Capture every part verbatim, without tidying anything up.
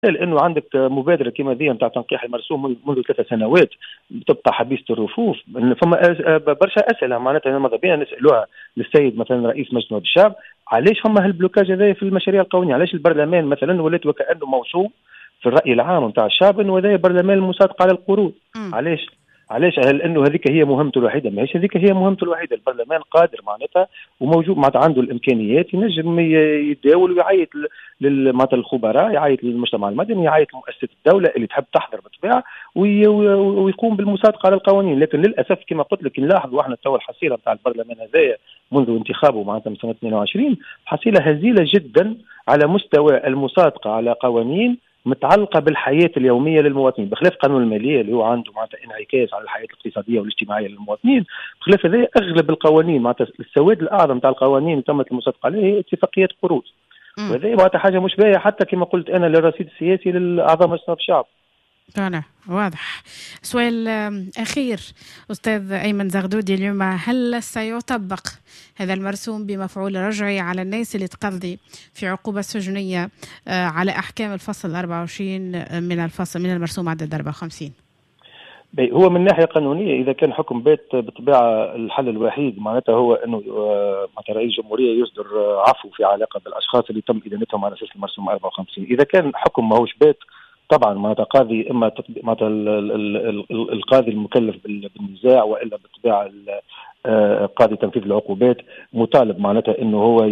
لانه عندك مبادره كما ذي نتاع تنقيح المرسوم منذ ثلاث سنوات تبقى حبيسه الرفوف. فما برشا اسئله معناتها ماذا بينا نسالوها للسيد مثلا رئيس مجلس نواب الشعب، علاش هم هالبلوكاج هذا في المشاريع القانونيه؟ علاش البرلمان مثلا ولات وكانه موصوف في الراي العام نتاع الشعب انه هذا برلمان المصادقه على القروض؟ علاش؟ علاش؟ هل انه هذيك هي مهمته الوحيده؟ ماهيش هذيك هي مهمته الوحيده. البرلمان قادر معناتها وموجود معناتها عنده الامكانيات ينجم يتداول ويعيط معناتها الخبراء، يعيط للمجتمع المدني، يعيط لمؤسسه الدوله اللي تحب تحضر بالطبيعه ويقوم بالمصادقه على القوانين. لكن للاسف كما قلت لك نلاحظوا احنا تو الحصيله نتاع البرلمان هذايا منذ انتخابه معناتها من سنه اثنين وعشرين حصيله هزيله جدا على مستوى المصادقه على قوانين متعلقه بالحياه اليوميه للمواطنين، بخلاف قانون الماليه اللي هو عنده معناتها انعكاس على الحياه الاقتصاديه والاجتماعيه للمواطنين. بخلاف هذا اغلب القوانين معناتها السواد الاعظم تاع القوانين اللي تمت المصادقه عليها هي اتفاقيات قروض، وهذا معناتها حاجه مش باهيه حتى كما قلت انا للرصيد السياسي للاعضاء مجلس الشعب. طالع واضح. سؤال أخير أستاذ أيمن زغدودي، اليوم هل سيطبق هذا المرسوم بمفعول رجعي على الناس اللي تقضي في عقوبة سجنية على أحكام الفصل أربعة وعشرين من الفصل من المرسوم عدد أربعة وخمسين؟ هو من ناحية قانونية إذا كان حكم بيت بالطبيعة الحل الوحيد معناتها هو أنه معناتها رئيس الجمهورية يصدر عفو في علاقة بالأشخاص اللي تم إدانتهم على أساس المرسوم أربعة وخمسين. إذا كان حكم ماهوش بيت طبعا معناتها قاضي اما تطبيق معناتها القاضي المكلف بالنزاع والا بالطبيعه قاضي تنفيذ العقوبات مطالب معناتها انه هو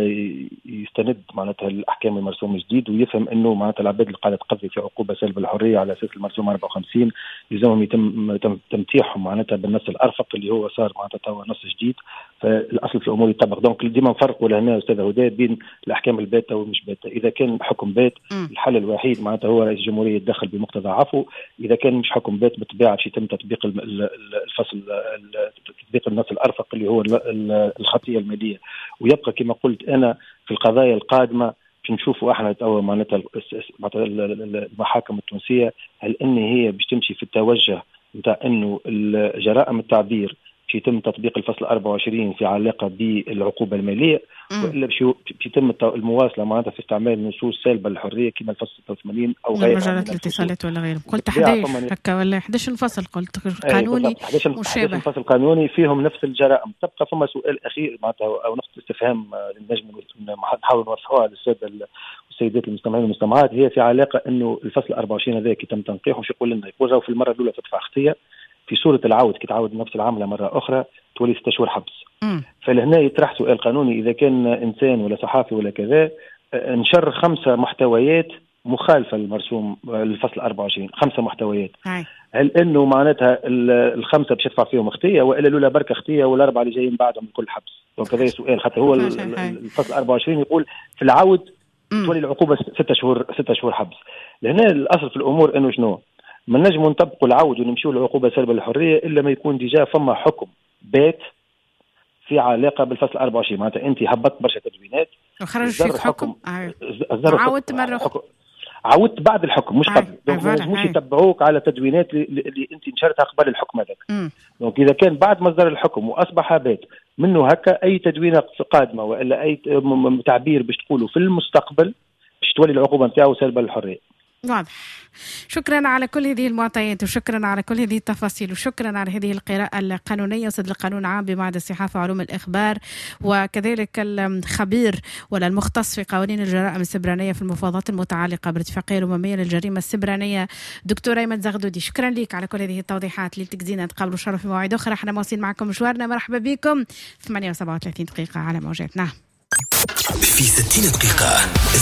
يستند معناتها الاحكام المرسوم الجديد ويفهم انه معناتها العباد اللي قاعده تقضي في عقوبه سلب الحريه على اساس المرسوم أربعة وخمسين يلزمهم يتم تمتيحهم معناتها بالنص الارفق اللي هو صار معناتها توا نص جديد. فالاصل في الامور يطبق. دونك ديما نفرقوا لهنا استاذ هدى بين الاحكام الباته والمش باته. اذا كان حكم بات الحل الوحيد معناتها هو رئيس الجمهوريه يتدخل بمقتضى عفو. اذا كان مش حكم بات بالطبيعه باش يتم تطبيق الفصل تطبيق النص الارفق اللي هو الخطيه الماليه. ويبقى كما قلت انا في القضايا القادمه باش نشوفوا احنا توا معناتها المحاكم التونسيه هل ان هي باش تمشي في التوجه نتاع انه جرائم التعبير يتم تطبيق الفصل أربعة وعشرين في علاقة بالعقوبة المالية وإلا بيتم المواصلة معناتها في استعمال نصوص سالبة للحرية كما الفصل ستة وثمانين أو غيرها مجالات الاتصالات ولا غيره. قلت أحد عشر هكا ولا أحد عشر فصل قلت قانوني مشابه. أحد عشر فصل قانوني فيهم نفس الجرائم. تبقى فما سؤال أخير معناتها أو نقطة استفهام نجم نحاول نوصلها للسادة والسيدات المستمعين والمستمعات هي في علاقة إنه الفصل أربعة وعشرين هذا كي تم تنقيحه وش يقول لنا يقول في المرة الأولى تدفع خطية في صورة العود كي تعود نفس العملة مرة أخرى تولي ستة شهور حبس. فلهنا يطرح سؤال قانوني إذا كان إنسان ولا صحافي ولا كذا نشر خمسة محتويات مخالفة للمرسوم الفصل أربعة وعشرين خمسة محتويات هاي. هل إنه معناتها الخمسة باش يدفع فيهم خطية وإلا لولا بركة خطية والأربعة اللي جايين بعدهم الكل حبس؟ دونك هذا سؤال خاطر هو الفصل أربعة وعشرين يقول في العود تولي العقوبة ستة شهور ستة شهور حبس. لهنا الأصل في الأمور إنه شنو؟ ما نجموا نطبقوا العود ونمشوا لعقوبة سلبة للحرية إلا ما يكون ديجا فما حكم بات في علاقة بالفصل أربعة وعشرين. معناتها أنت هبطت برشا تدوينات وخرج فيك حكم عاودت مرة عاودت بعد الحكم مش قبل. دونك ما يجموش يتبعوك على تدوينات اللي أنت نشرتها قبل الحكم هذاك. دونك إذا كان بعد مصدر الحكم وأصبح بات منه هكا أي تدوينة قادمة وإلا أي تعبير باش تقوله في المستقبل باش تولي العقوبة نتاعو سلبة للحرية. واضح. شكرا على كل هذه المعطيات وشكرا على كل هذه التفاصيل وشكرا على هذه القراءة القانونية. أستاذ القانون عام بمعهد الصحافة وعلوم الإخبار وكذلك الخبير ولا المختص في قوانين الجرائم السبرانية في المفاوضات المتعلقة بالاتفاقية الأممية للجريمة السبرانية دكتور أيمن زغدودي. شكرا لك على كل هذه التوضيحات اللي تجزينا. نتقابلوا شرف في مواعيد أخرى. احنا مواصلين معكم مشوارنا. مرحبا بكم. ثمانية وسبعة وثلاثين دقيقة على موجاتنا في ستين دقيقة.